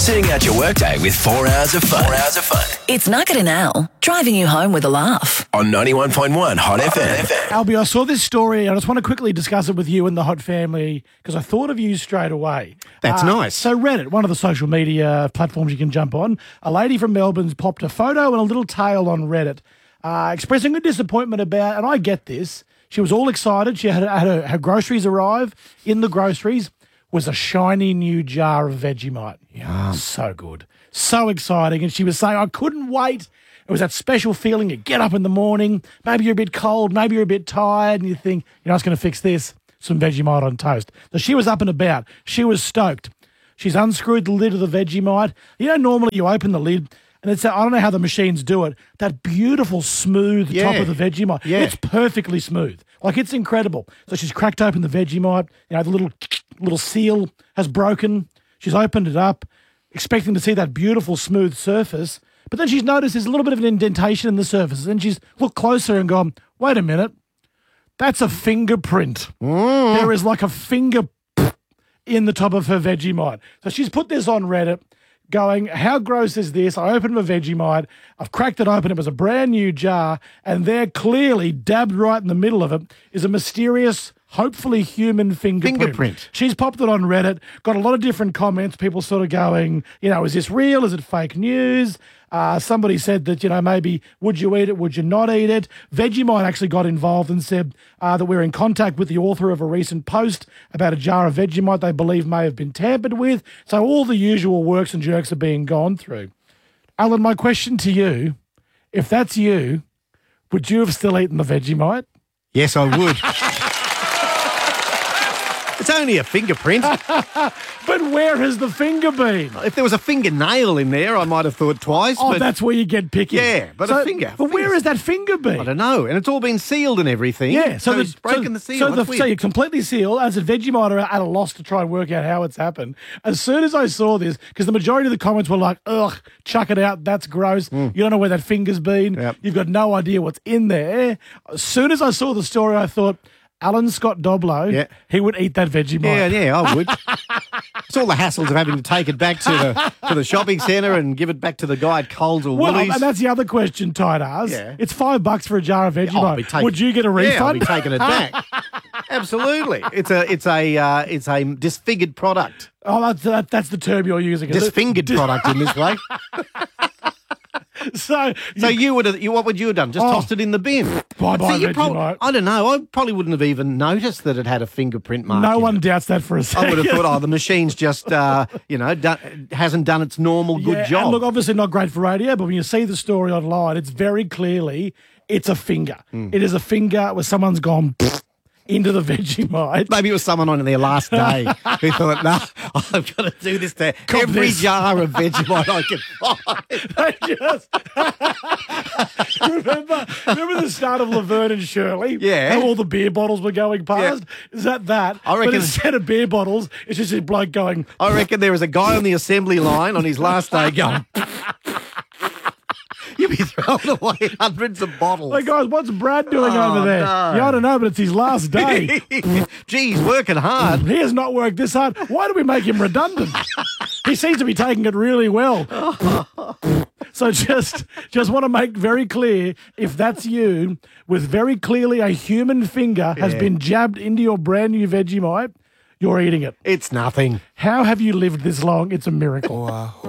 Sitting out your workday with 4 hours of fun. 4 hours of fun. It's Nugget and Al, driving you home with a laugh. On 91.1 Hot FM. Albie, I saw this story. I just want to quickly discuss it with you and the Hot family because I thought of you straight away. That's nice. So Reddit, one of the social media platforms you can jump on, a lady from Melbourne's popped a photo and a little tale on Reddit expressing a disappointment about, and I get this, she was all excited. She had her groceries arrive. In the groceries was a shiny new jar of Vegemite. Yeah, so good. So exciting. And she was saying, I couldn't wait. It was that special feeling. You get up in the morning, maybe you're a bit cold, maybe you're a bit tired, and you think, I was going to fix this, some Vegemite on toast. So she was up and about. She was stoked. She's unscrewed the lid of the Vegemite. Normally you open the lid, and it's, I don't know how the machines do it, that beautiful, smooth top of the Vegemite. Yeah. It's perfectly smooth. Like, it's incredible. So she's cracked open the Vegemite. The little seal has broken. She's opened it up, expecting to see that beautiful, smooth surface. But then she's noticed there's a little bit of an indentation in the surface. And she's looked closer and gone, wait a minute, that's a fingerprint. There is like a finger in the top of her Vegemite. So she's put this on Reddit going, how gross is this? I opened my Vegemite. I've cracked it open. It was a brand new jar. And there clearly, dabbed right in the middle of it, is a mysterious, hopefully human fingerprint. She's popped it on Reddit, got a lot of different comments, people sort of going, is this real? Is it fake news? Somebody said that, maybe would you eat it? Would you not eat it? Vegemite actually got involved and said that we're in contact with the author of a recent post about a jar of Vegemite they believe may have been tampered with. So all the usual works and jerks are being gone through. Alan, my question to you, if that's you, would you have still eaten the Vegemite? Yes, I would. It's only a fingerprint. But where has the finger been? If there was a fingernail in there, I might have thought twice. Oh, but that's where you get picky. Yeah, but a finger. But where has that finger been? I don't know. And it's all been sealed and everything. Yeah, so it's broken the seal. So you're completely sealed. As a Vegemite are at a loss to try and work out how it's happened. As soon as I saw this, because the majority of the comments were like, ugh, chuck it out, that's gross. You don't know where that finger's been. Yep. You've got no idea what's in there. As soon as I saw the story, I thought, Alan Scott Doblo, he would eat that Vegemite. Yeah, I would. It's all the hassles of having to take it back to the shopping centre and give it back to the guy at Coles or Woolies. And that's the other question Ty does. Yeah. It's $5 for a jar of Vegemite. Would you get a refund? Yeah, I'll be taking it back. Absolutely. It's a disfigured product. Oh, that's the term you're using. Disfingered product in this way. So what would you have done? Just tossed it in the bin? Bye Vegemite. I don't know. I probably wouldn't have even noticed that it had a fingerprint mark. No one doubts that for a second. I would have thought, the machine's just, hasn't done its normal good job. And look, obviously not great for radio, but when you see the story online, it's very clearly it's a finger. It is a finger where someone's gone into the Vegemite. Maybe it was someone on their last day who thought, no, I've got to do this to every jar of Vegemite I can find. Remember the start of Laverne and Shirley? Yeah. How all the beer bottles were going past? Yeah. Is that? I reckon. But instead of beer bottles, it's just a bloke going. I reckon there was a guy on the assembly line on his last day going. You'll be throwing away hundreds of bottles. Hey, guys, what's Brad doing over there? No. Yeah, I don't know, but it's his last day. Gee, he's working hard. He has not worked this hard. Why do we make him redundant? He seems to be taking it really well. So just want to make very clear, if that's you, with very clearly a human finger has been jabbed into your brand new Vegemite, you're eating it. It's nothing. How have you lived this long? It's a miracle.